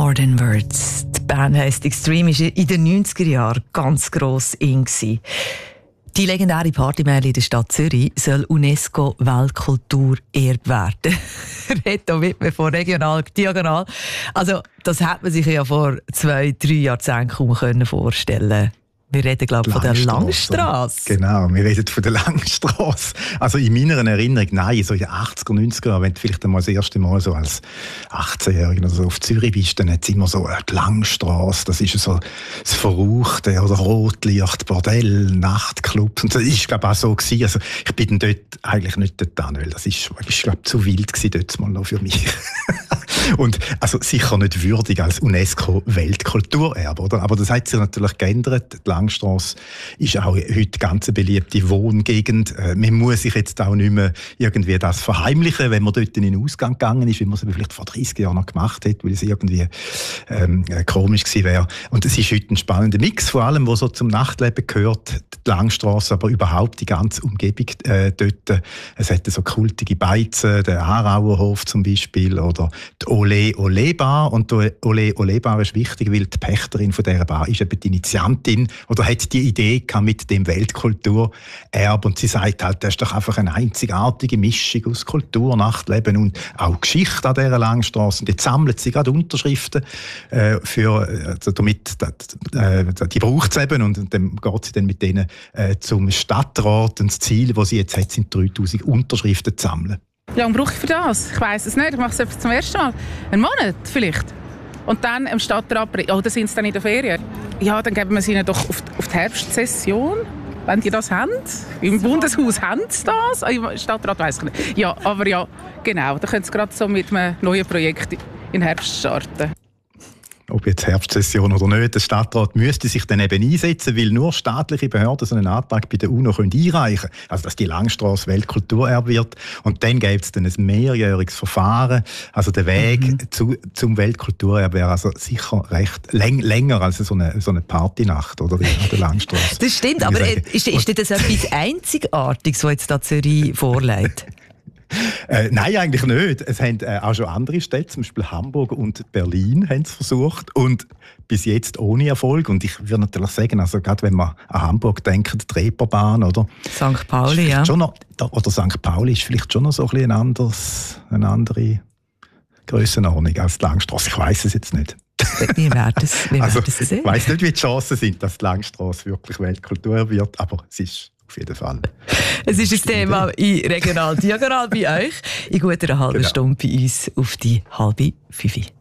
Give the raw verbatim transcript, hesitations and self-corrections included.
Garden Words. Die Band heisst Extreme, war in den neunziger Jahren ganz gross in. Die legendäre Partymeile in der Stadt Zürich soll UNESCO-Weltkulturerbe werden. Reto Wittmann von Regional Diagonal. Also, das hätte man sich ja vor zwei, drei Jahrzehnten kaum vorstellen können. Wir reden, glaube ich, von der Langstrasse. Genau, wir reden von der Langstrasse. Also in meiner Erinnerung, nein, so in den achtziger, neunziger Jahren, wenn du vielleicht einmal das erste Mal so als achtzehnjähriger oder so auf Zürich bist, dann hat es immer so äh, die Langstrasse, das ist so das Verrauchte oder Rotlicht, Bordell, Nachtclubs. Und das ist, glaube ich, auch so gewesen. Also ich bin dann dort eigentlich nicht dort an, weil das ist, ist glaube ich, zu wild gewesen dort mal noch für mich. Und also sicher nicht würdig als UNESCO-Weltkulturerbe, oder? Aber das hat sich natürlich geändert. Die Langstrasse ist auch heute ganz eine beliebte Wohngegend. Man muss sich jetzt auch nicht mehr irgendwie das verheimlichen, wenn man dort in den Ausgang gegangen ist, wie man es vielleicht vor dreißig Jahren noch gemacht hat, weil es irgendwie ähm, komisch gewesen wäre. Und es ist heute ein spannender Mix, vor allem, was so zum Nachtleben gehört. Die Langstrasse, aber überhaupt die ganze Umgebung äh, dort. Es hat so kultige Beizen, der Aarauer Hof zum Beispiel, oder die Ole Ole Bar. Und die Ole Ole Bar ist wichtig, weil die Pächterin von dieser Bar ist eben die Initiantin oder hat die Idee gehabt mit dem Weltkulturerbe. Und sie sagt halt, das ist doch einfach eine einzigartige Mischung aus Kultur, Nachtleben und auch Geschichte an dieser Langstrasse. Und jetzt sammelt sie gerade Unterschriften äh, für, also damit äh, die braucht es eben. Und dann geht sie dann mit denen äh, zum Stadtrat. Und das Ziel, das sie jetzt hat, sind dreitausend Unterschriften zu sammeln. Wie lange brauche ich für das? Ich weiss es nicht. Ich mache es zum ersten Mal. Einen Monat vielleicht. Und dann im Stadtrat, oh, da sind sie dann in der Ferien. Ja, dann geben wir sie ihnen doch auf die, auf die Herbstsession, wenn die das haben. Im Bundeshaus haben sie das. Im Stadtrat weiss ich nicht. Ja, aber ja, genau. Da können sie gerade so mit einem neuen Projekt in den Herbst starten. Ob jetzt Herbstsession oder nicht, der Stadtrat müsste sich dann eben einsetzen, weil nur staatliche Behörden so einen Antrag bei der UNO können einreichen können. Also, dass die Langstrasse Weltkulturerbe wird. Und dann gäbe es dann ein mehrjähriges Verfahren. Also, der Weg mhm. zu, zum Weltkulturerbe wäre also sicher recht läng, länger als so eine, so eine Partynacht, oder? An der Langstrasse. Das stimmt, aber ist, ist das etwas Einzigartiges, was jetzt da Zürich vorlegt? Äh, nein, eigentlich nicht. Es haben äh, auch schon andere Städte, zum Beispiel Hamburg und Berlin, haben es versucht und bis jetzt ohne Erfolg. Und ich würde natürlich sagen, also gerade wenn man an Hamburg denkt, die Reeperbahn oder Sankt Pauli, ja. Schon noch, oder Sankt Pauli ist vielleicht schon noch so ein bisschen ein anderes, eine andere Grössenordnung als die Langstrasse. Ich weiss es jetzt nicht. Wir werden es, wir also, werden es sehen. Ich weiss nicht, wie die Chancen sind, dass die Langstrasse wirklich Weltkultur wird, aber es ist auf jeden Fall. Es ist ein Thema in Regional Diagonal bei euch. In guter halben genau. Stunde bei uns auf die halbe Fünfe.